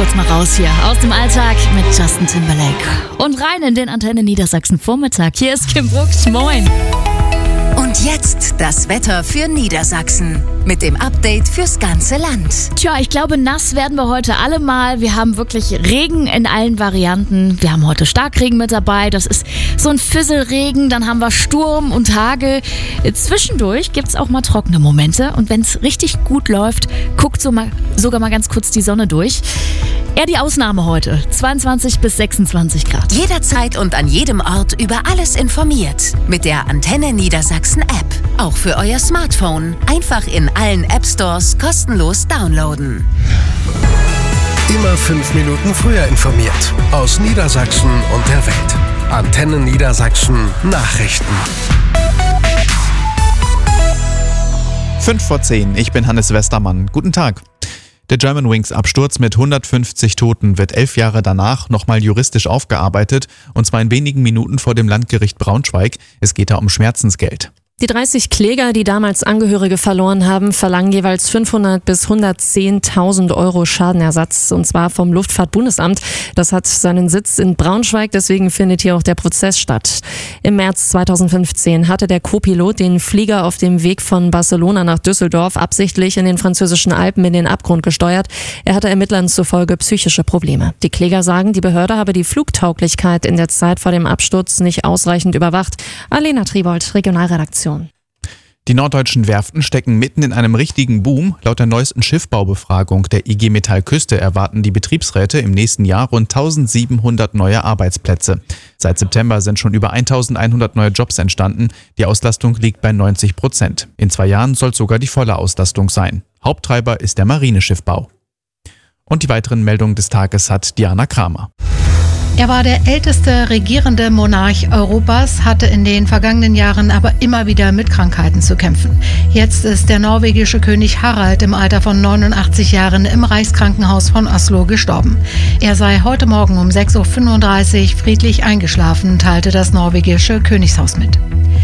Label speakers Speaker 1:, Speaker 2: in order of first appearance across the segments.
Speaker 1: kurz mal raus hier aus dem Alltag mit Justin Timberlake. Und rein in den Antenne Niedersachsen Vormittag. Hier ist Kim Brooks. Moin.
Speaker 2: Und jetzt das Wetter für Niedersachsen mit dem Update fürs ganze Land.
Speaker 1: Tja, ich glaube, nass werden wir heute alle mal. Wir haben wirklich Regen in allen Varianten. Wir haben heute Starkregen mit dabei. Das ist so ein Fisselregen. Dann haben wir Sturm und Hagel. Zwischendurch gibt es auch mal trockene Momente. Und wenn es richtig gut läuft, guckt sogar mal ganz kurz die Sonne durch. Eher die Ausnahme heute. 22 bis 26 Grad.
Speaker 2: Jederzeit und an jedem Ort über alles informiert. Mit der Antenne Niedersachsen App. Auch für euer Smartphone. Einfach in allen App-Stores kostenlos downloaden.
Speaker 3: Immer 5 Minuten früher informiert. Aus Niedersachsen und der Welt. Antenne Niedersachsen Nachrichten.
Speaker 4: 5:10, ich bin Hannes Westermann. Guten Tag. Der Germanwings-Absturz mit 150 Toten wird 11 Jahre danach nochmal juristisch aufgearbeitet, und zwar in wenigen Minuten vor dem Landgericht Braunschweig. Es geht da um Schmerzensgeld.
Speaker 5: Die 30 Kläger, die damals Angehörige verloren haben, verlangen jeweils 500 bis 110.000 Euro Schadenersatz, und zwar vom Luftfahrtbundesamt. Das hat seinen Sitz in Braunschweig, deswegen findet hier auch der Prozess statt. Im März 2015 hatte der Co-Pilot den Flieger auf dem Weg von Barcelona nach Düsseldorf absichtlich in den französischen Alpen in den Abgrund gesteuert. Er hatte Ermittlern zufolge psychische Probleme. Die Kläger sagen, die Behörde habe die Flugtauglichkeit in der Zeit vor dem Absturz nicht ausreichend überwacht. Alena Tribold, Regionalredaktion.
Speaker 4: Die norddeutschen Werften stecken mitten in einem richtigen Boom. Laut der neuesten Schiffbaubefragung der IG Metall Küste erwarten die Betriebsräte im nächsten Jahr rund 1700 neue Arbeitsplätze. Seit September sind schon über 1100 neue Jobs entstanden. Die Auslastung liegt bei 90%. In 2 Jahren soll sogar die volle Auslastung sein. Haupttreiber ist der Marineschiffbau. Und die weiteren Meldungen des Tages hat Diana Kramer.
Speaker 6: Er war der älteste regierende Monarch Europas, hatte in den vergangenen Jahren aber immer wieder mit Krankheiten zu kämpfen. Jetzt ist der norwegische König Harald im Alter von 89 Jahren im Reichskrankenhaus von Oslo gestorben. Er sei heute Morgen um 6:35 Uhr friedlich eingeschlafen, teilte das norwegische Königshaus mit.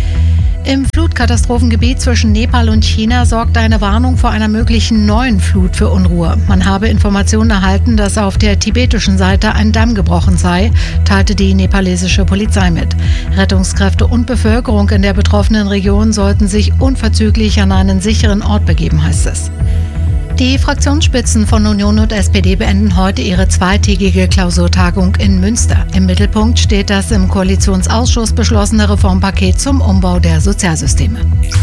Speaker 6: Im Flutkatastrophengebiet zwischen Nepal und China sorgt eine Warnung vor einer möglichen neuen Flut für Unruhe. Man habe Informationen erhalten, dass auf der tibetischen Seite ein Damm gebrochen sei, teilte die nepalesische Polizei mit. Rettungskräfte und Bevölkerung in der betroffenen Region sollten sich unverzüglich an einen sicheren Ort begeben, heißt es. Die Fraktionsspitzen von Union und SPD beenden heute ihre zweitägige Klausurtagung in Münster. Im Mittelpunkt steht das im Koalitionsausschuss beschlossene Reformpaket zum Umbau der Sozialsysteme.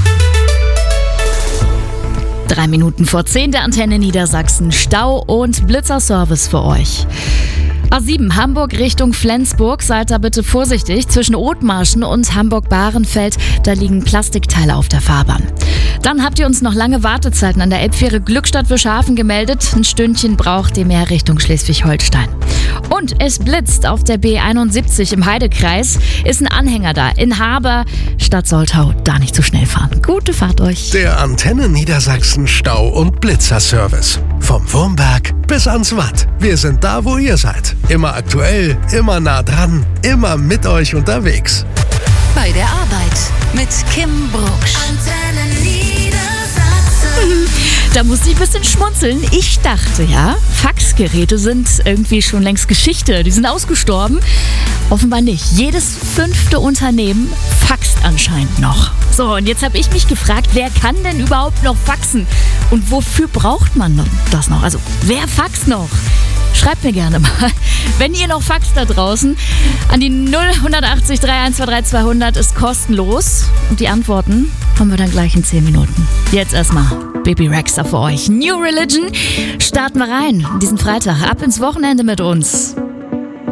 Speaker 1: 3 Minuten vor 10 der Antenne Niedersachsen. Stau und Blitzerservice für euch. A7 Hamburg Richtung Flensburg, seid da bitte vorsichtig. Zwischen Othmarschen und Hamburg-Bahrenfeld, da liegen Plastikteile auf der Fahrbahn. Dann habt ihr uns noch lange Wartezeiten an der Elbfähre Glückstadt-Wischhafen gemeldet. Ein Stündchen braucht ihr mehr Richtung Schleswig-Holstein. Und es blitzt auf der B71 im Heidekreis. Ist ein Anhänger da. In Haber, Stadt Soltau, da nicht zu schnell fahren. Gute Fahrt euch.
Speaker 3: Der Antenne Niedersachsen Stau- und Blitzerservice. Vom Wurmberg bis ans Watt. Wir sind da, wo ihr seid. Immer aktuell, immer nah dran, immer mit euch unterwegs.
Speaker 2: Bei der Arbeit mit Kim Brooks. Antenne Niedersachsen.
Speaker 1: Da musste ich ein bisschen schmunzeln. Ich dachte ja, Faxgeräte sind irgendwie schon längst Geschichte. Die sind ausgestorben. Offenbar nicht. Jedes 5. Unternehmen faxt anscheinend noch. So, und jetzt habe ich mich gefragt, wer kann denn überhaupt noch faxen? Und wofür braucht man das noch? Also, wer faxt noch? Schreibt mir gerne mal, wenn ihr noch faxt da draußen, an die 0180 31232 200 ist kostenlos. Und die Antworten haben wir dann gleich in 10 Minuten. Jetzt erstmal Baby Rexha für euch. New Religion. Starten wir rein diesen Freitag. Ab ins Wochenende mit uns.